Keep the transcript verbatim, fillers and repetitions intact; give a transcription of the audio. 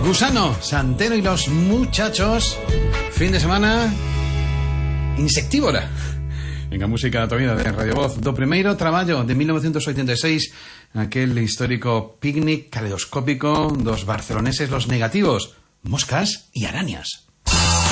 Gusano, Santero y los Muchachos. Fin de semana insectívora. Venga, música da tua vida de Radio Voz. Do primeiro traballo de mil novecientos oitenta e seis, aquel histórico picnic caleidoscópico dos barceloneses Los Negativos, Moscas y Arañas.